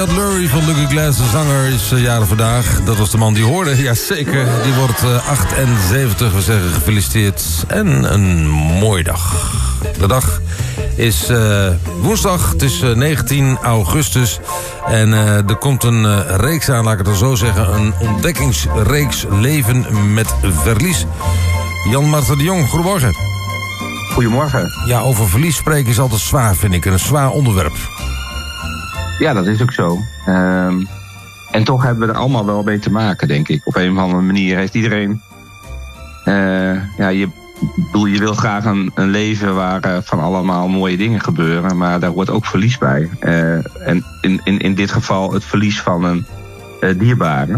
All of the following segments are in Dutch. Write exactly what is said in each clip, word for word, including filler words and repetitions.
Lurie van Lucky Glass, de zanger, is uh, jaren vandaag. Dat was de man die hoorde, jazeker. Die wordt uh, achtenzeventig, we zeggen gefeliciteerd. En een mooie dag. De dag is uh, woensdag, het is uh, negentien augustus. En uh, er komt een uh, reeks aan, laat ik het dan zo zeggen. Een ontdekkingsreeks Leven met Verlies. Jan Marten de Jong, goedemorgen. Goedemorgen. Ja, over verlies spreken is altijd zwaar, vind ik. Een zwaar onderwerp. Ja, dat is ook zo. Um, en toch hebben we er allemaal wel mee te maken, denk ik. Op een of andere manier heeft iedereen... Uh, ja, je, bedoel, je wil graag een, een leven waar uh, van allemaal mooie dingen gebeuren. Maar daar hoort ook verlies bij. Uh, en in, in, in dit geval het verlies van een uh, dierbare.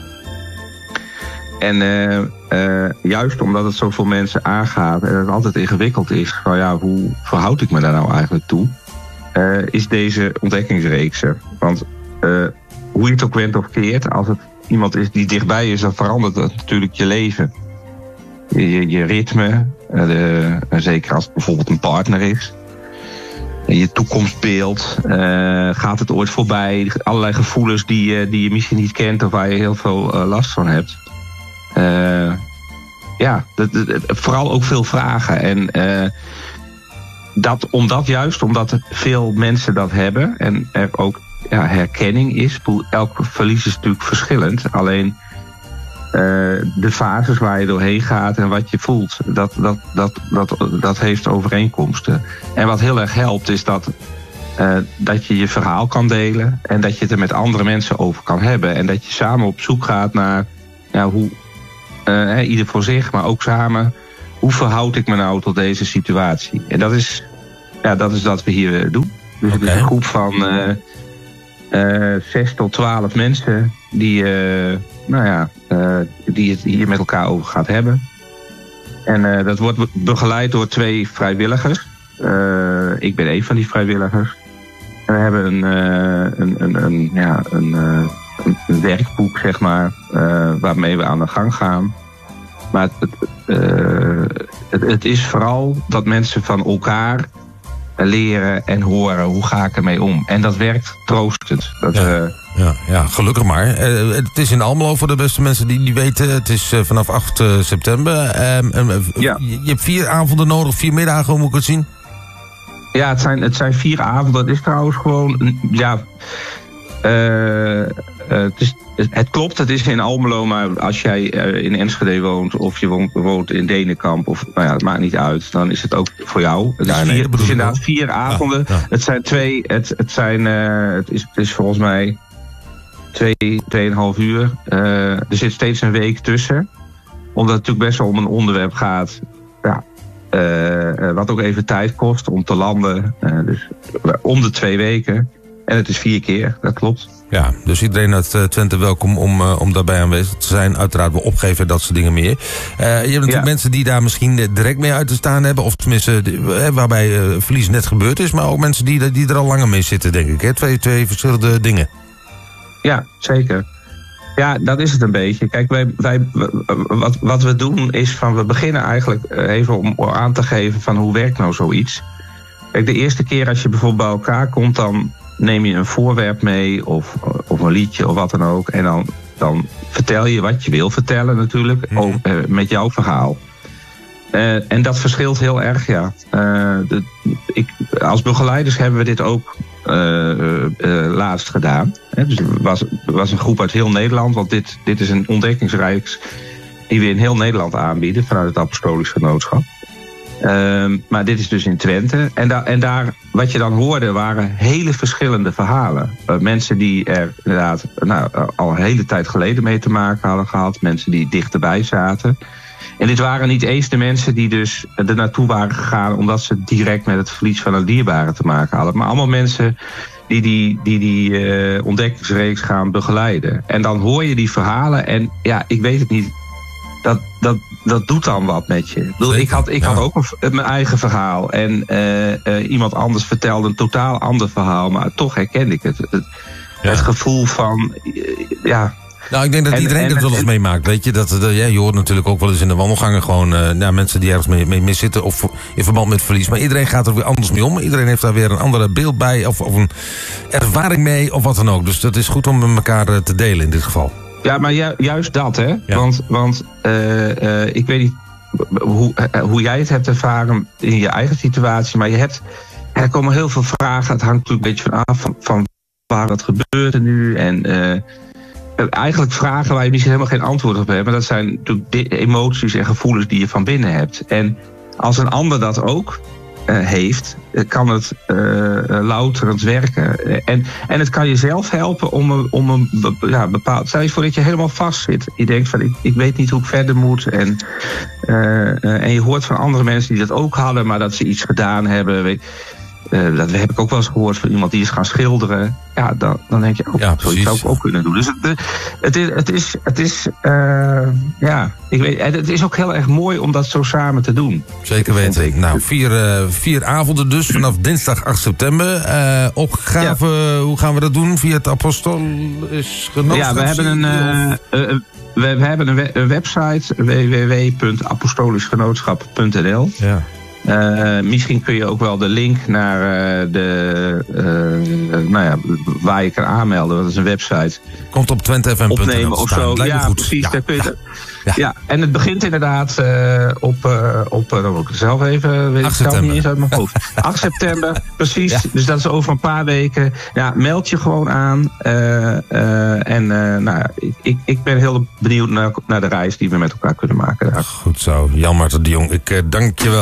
En uh, uh, juist omdat het zoveel mensen aangaat en het altijd ingewikkeld is... van ja, hoe verhoud ik me daar nou eigenlijk toe... Uh, is deze ontdekkingsreeks er. Want uh, hoe je het ook went of keert, als het iemand is die dichtbij is, dan verandert het natuurlijk je leven. Je, je, je ritme, uh, de, uh, zeker als het bijvoorbeeld een partner is. Uh, je toekomstbeeld, uh, gaat het ooit voorbij? Allerlei gevoelens die, uh, die je misschien niet kent of waar je heel veel uh, last van hebt. Uh, ja, dat, dat, vooral ook veel vragen. En... Uh, Dat, omdat juist, omdat veel mensen dat hebben en er ook ja, herkenning is. Elk verlies is natuurlijk verschillend. Alleen uh, de fases waar je doorheen gaat en wat je voelt, dat, dat, dat, dat, dat heeft overeenkomsten. En wat heel erg helpt is dat, uh, dat je je verhaal kan delen en dat je het er met andere mensen over kan hebben. En dat je samen op zoek gaat naar ja, hoe, uh, he, ieder voor zich, maar ook samen... Hoe verhoud ik me nou tot deze situatie? En dat is, ja, dat is wat we hier doen. Dus okay. Het is een groep van uh, uh, zes tot twaalf mensen die, uh, nou ja, uh, die het hier met elkaar over gaat hebben. En uh, dat wordt begeleid door twee vrijwilligers. Uh, ik ben een van die vrijwilligers. En we hebben een, uh, een, een, een, ja, een, uh, een werkboek, zeg maar, uh, waarmee we aan de gang gaan. Maar het, uh, het, het is vooral dat mensen van elkaar leren en horen hoe ga ik ermee om. En dat werkt troostend. Dat, ja, uh, ja, ja, gelukkig maar. Uh, het is in Almelo voor de beste mensen die niet weten. Het is uh, vanaf acht september. Um, um, ja. Je hebt vier avonden nodig, vier middagen, hoe moet ik het zien? Ja, het zijn, het zijn vier avonden. Het is trouwens gewoon... Ja, uh, uh, het, is, het klopt, het is in Almelo, maar als jij uh, in Enschede woont of je woont, woont in Denenkamp, of nou ja, het maakt niet uit, dan is het ook voor jou. Het is, ja, nee, vier, het is inderdaad vier avonden. Ja, ja. Het zijn twee, het, het zijn, uh, het, is, het is volgens mij twee, tweeënhalf uur. Uh, er zit steeds een week tussen, omdat het natuurlijk best wel om een onderwerp gaat. Ja. Uh, wat ook even tijd kost om te landen. Uh, dus om de twee weken. En het is vier keer, dat klopt. Ja, dus iedereen uit uh, Twente welkom om, uh, om daarbij aanwezig te zijn. Uiteraard wel opgeven, dat soort dingen meer. Uh, je hebt natuurlijk ja. mensen die daar misschien direct mee uit te staan hebben. Of tenminste, uh, waarbij uh, verlies net gebeurd is. Maar ook mensen die, die er al langer mee zitten, denk ik. Hè? Twee, twee verschillende dingen. Ja, zeker. Ja, dat is het een beetje. Kijk, wij, wij, wat, wat we doen is van... We beginnen eigenlijk even om aan te geven van hoe werkt nou zoiets. Kijk, de eerste keer als je bijvoorbeeld bij elkaar komt... dan neem je een voorwerp mee of, of een liedje of wat dan ook. En dan, dan vertel je wat je wil vertellen natuurlijk. Mm. Over, uh, met jouw verhaal. Uh, en dat verschilt heel erg, ja. Uh, de, ik, als begeleiders hebben we dit ook uh, uh, uh, laatst gedaan. He, dus er was, er was een groep uit heel Nederland. Want dit, dit is een ontdekkingsreeks die we in heel Nederland aanbieden. Vanuit het Apostolisch Genootschap. Uh, maar dit is dus in Twente. En, da- en daar, wat je dan hoorde, waren hele verschillende verhalen. Uh, mensen die er inderdaad nou, uh, al een hele tijd geleden mee te maken hadden gehad. Mensen die dichterbij zaten. En dit waren niet eens de mensen die dus er naartoe waren gegaan... omdat ze direct met het verlies van een dierbare te maken hadden. Maar allemaal mensen die die, die, die uh, ontdekkingsreeks gaan begeleiden. En dan hoor je die verhalen en ja, ik weet het niet... Dat, dat, dat doet dan wat met je. Ik, bedoel, ik had, ik ja. had ook een, mijn eigen verhaal. En uh, uh, iemand anders vertelde een totaal ander verhaal. Maar toch herkende ik het. Het, ja. het gevoel van... Uh, ja, Nou, ik denk dat En- iedereen en- dat wel eens en- meemaakt, weet je. Dat, dat, ja, je hoort natuurlijk ook wel eens in de wandelgangen gewoon uh, nou, mensen die ergens mee, mee, mee zitten of in verband met verlies. Maar iedereen gaat er weer anders mee om. Iedereen heeft daar weer een andere beeld bij of, of een ervaring mee of wat dan ook. Dus dat is goed om met elkaar uh, te delen in dit geval. Ja, maar ju- juist dat, hè. Ja. Want, want uh, uh, ik weet niet hoe, uh, hoe jij het hebt ervaren in je eigen situatie. Maar je hebt, er komen heel veel vragen. Het hangt natuurlijk een beetje van af van, van waar het gebeurt nu. En uh, eigenlijk vragen waar je misschien helemaal geen antwoord op hebt. Maar dat zijn natuurlijk de emoties en gevoelens die je van binnen hebt. En als een ander dat ook uh, heeft, uh, kan het uh, uh, louterend werken. Uh, en, en het kan je zelf helpen om een, om een be, ja, bepaald... Stel je voor dat je helemaal vast zit. Je denkt van, ik, ik weet niet hoe ik verder moet. En, uh, uh, en je hoort van andere mensen die dat ook hadden, maar dat ze iets gedaan hebben. Weet, Uh, dat heb ik ook wel eens gehoord van iemand die is gaan schilderen. Ja, dan, dan denk je, oh, Ja, zoiets zou ik ook kunnen doen. Dus het, het is, het is, het is uh, ja, ik weet, het is ook heel erg mooi om dat zo samen te doen. Zeker weten. Nou, vier, uh, vier avonden dus, vanaf dinsdag acht september. Uh, opgave, ja. Hoe gaan we dat doen? Via het Apostolisch Genootschap? Ja, we hebben een, uh, uh, we, we hebben een, we, een website, w w w punt apostolischgenootschap punt n l. Ja. Uh, misschien kun je ook wel de link naar uh, de, uh, nou ja, waar je kan aanmelden. Dat is een website. Komt op twente f m punt n l opnemen of zo. Ja, goed. precies. Ja, Daar kun je ja, de, ja. ja, en het begint inderdaad uh, op, uh, op uh, dan moet ik het zelf even, weet ik zelf niet eens uit mijn hoofd. acht september, precies. Ja. Dus dat is over een paar weken. Ja, meld je gewoon aan. Uh, uh, en uh, nou ja, ik, ik, ik ben heel benieuwd naar, naar de reis die we met elkaar kunnen maken. Goed zo. Jan Marten de Jong, ik uh, dank je wel.